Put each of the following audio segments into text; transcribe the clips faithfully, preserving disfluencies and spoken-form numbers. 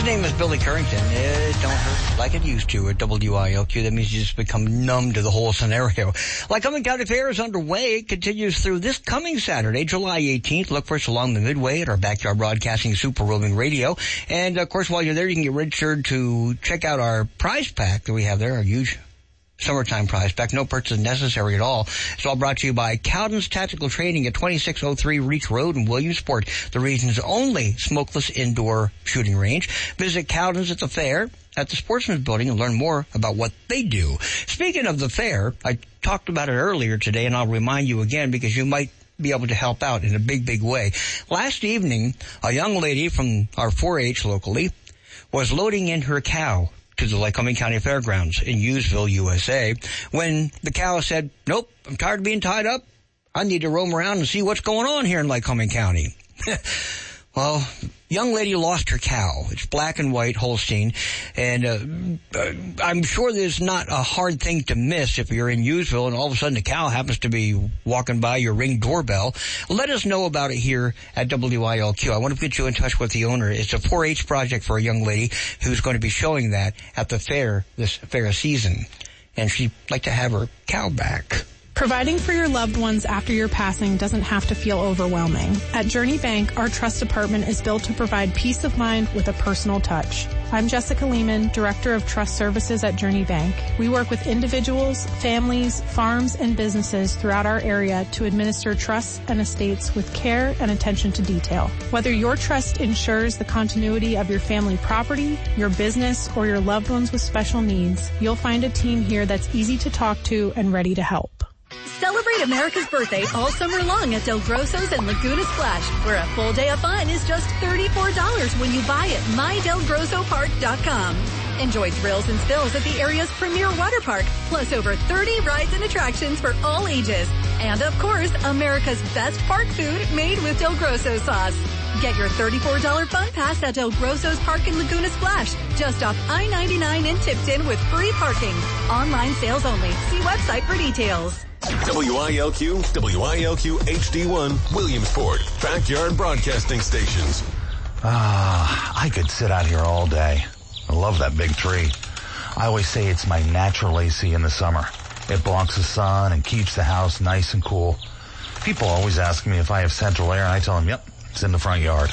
name is Billy Currington. It don't hurt like it used to at W I L Q. That means you just become numb to the whole scenario. Lycoming County Fair is underway. It continues through this coming Saturday, July eighteenth. Look for us along the Midway at our Backyard Broadcasting Super Roaming Radio. And, of course, while you're there, you can get registered to check out our prize pack that we have there, our huge summertime prize pack. No purchase necessary at all. It's all brought to you by Cowden's Tactical Training at twenty-six oh three Reach Road in Williamsport, the region's only smokeless indoor shooting range. Visit Cowden's at the fair at the Sportsman's Building and learn more about what they do. Speaking of the fair, I talked about it earlier today, and I'll remind you again because you might be able to help out in a big, big way. Last evening, a young lady from our four H locally was loading in her cow to the Lycoming County Fairgrounds in Hughesville, U S A, when the cow said, nope, I'm tired of being tied up. I need to roam around and see what's going on here in Lycoming County. Well, young lady lost her cow. It's black and white Holstein, and uh, uh, I'm sure there's not a hard thing to miss if you're in Hughesville and all of a sudden a cow happens to be walking by your Ring doorbell. Let us know about it here at W I L Q. I want to get you in touch with the owner. It's a four H project for a young lady who's going to be showing that at the fair this fair season, and she'd like to have her cow back. Providing for your loved ones after your passing doesn't have to feel overwhelming. At Journey Bank, our trust department is built to provide peace of mind with a personal touch. I'm Jessica Lehman, Director of Trust Services at Journey Bank. We work with individuals, families, farms, and businesses throughout our area to administer trusts and estates with care and attention to detail. Whether your trust ensures the continuity of your family property, your business, or your loved ones with special needs, you'll find a team here that's easy to talk to and ready to help. Celebrate America's birthday all summer long at Del Grosso's and Laguna Splash, where a full day of fun is just thirty-four dollars when you buy at my del grosso park dot com. Enjoy thrills and spills at the area's premier water park, plus over thirty rides and attractions for all ages. And of course, America's best park food made with Del Grosso sauce. Get your thirty-four dollars fun pass at Del Grosso's Park in Laguna Splash, just off I ninety-nine in Tipton with free parking. Online sales only. See website for details. W I L Q, W I L Q H D one, Williamsport, Backyard Broadcasting Stations. Ah, I could sit out here all day. I love that big tree. I always say it's my natural A C in the summer. It blocks the sun and keeps the house nice and cool. People always ask me if I have central air, and I tell them, yep, it's in the front yard.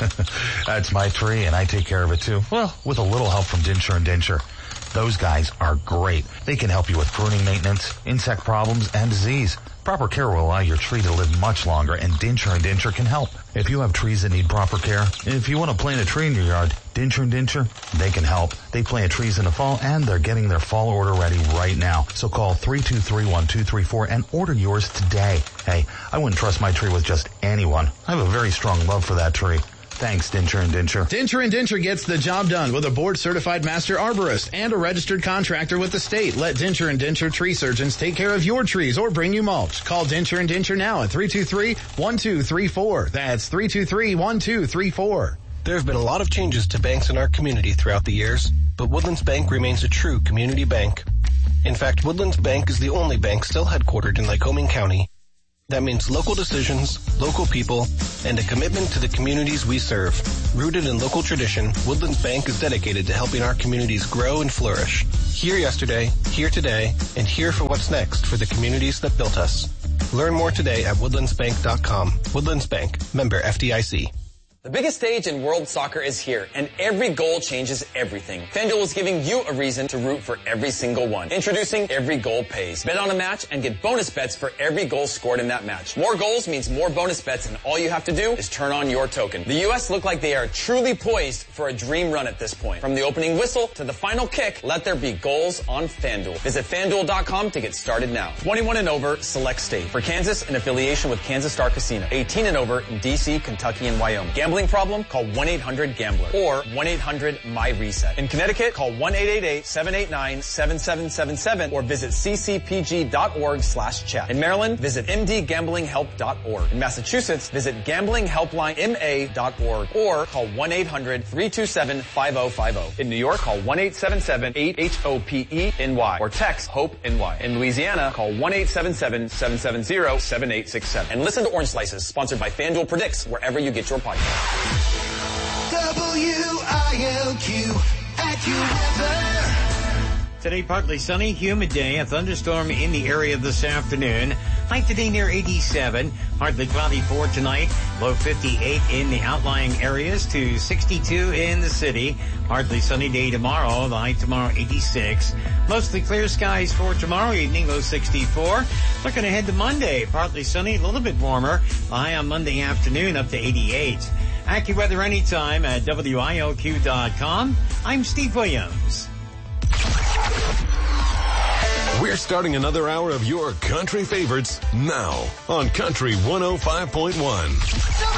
That's my tree, and I take care of it too. Well, with a little help from Dinsher and Dinsher. Those guys are great. They can help you with pruning maintenance, insect problems, and disease. Proper care will allow your tree to live much longer, and Dinsher and Dinsher can help. If you have trees that need proper care, if you want to plant a tree in your yard, Dinsher and Dinsher, they can help. They plant trees in the fall, and they're getting their fall order ready right now. So call three two three, one two three four and order yours today. Hey, I wouldn't trust my tree with just anyone. I have a very strong love for that tree. Thanks, Dinsher and Dinsher. Dinsher and Dinsher gets the job done with a board-certified master arborist and a registered contractor with the state. Let Dinsher and Dinsher tree surgeons take care of your trees or bring you mulch. Call Dinsher and Dinsher now at three two three, one two three four. That's three two three, one two three four. There have been a lot of changes to banks in our community throughout the years, but Woodlands Bank remains a true community bank. In fact, Woodlands Bank is the only bank still headquartered in Lycoming County. That means local decisions, local people, and a commitment to the communities we serve. Rooted in local tradition, Woodlands Bank is dedicated to helping our communities grow and flourish. Here yesterday, here today, and here for what's next for the communities that built us. Learn more today at woodlands bank dot com. Woodlands Bank, member F D I C. The biggest stage in world soccer is here, and every goal changes everything. FanDuel is giving you a reason to root for every single one. Introducing Every Goal Pays. Bet on a match and get bonus bets for every goal scored in that match. More goals means more bonus bets, and all you have to do is turn on your token. The U S look like they are truly poised for a dream run at this point. From the opening whistle to the final kick, let there be goals on FanDuel. Visit FanDuel dot com to get started now. twenty-one and over, select state. For Kansas, an affiliation with Kansas Star Casino. eighteen and over in D C, Kentucky, and Wyoming. Gambling problem? Call one eight hundred gambler or one eight hundred my reset. In Connecticut, call one eight eight eight, seven eight nine, seven seven seven seven or visit c c p g dot org slash chat. In Maryland, visit m d gambling help dot org. In Massachusetts, visit gambling helpline m a dot org or call one eight hundred, three two seven, five oh five oh. In New York, call one eight seven seven, eight H O P E N Y or text HOPE-N-Y. In Louisiana, call one eight seven seven, seven seven zero, seven eight six seven. And listen to Orange Slices, sponsored by FanDuel Predicts, wherever you get your podcast. W I L Q. AccuWeather. Today, partly sunny, humid day, a thunderstorm in the area this afternoon. High today near eighty-seven, partly cloudy for tonight. Low fifty-eight in the outlying areas to sixty-two in the city. Partly sunny day tomorrow, the high tomorrow eighty-six. Mostly clear skies for tomorrow evening, low sixty-four. Looking ahead to Monday, partly sunny, a little bit warmer. The high on Monday afternoon up to eighty-eight. AccuWeather anytime at W I L Q dot com. I'm Steve Williams. We're starting another hour of your country favorites now on Country one oh five point one.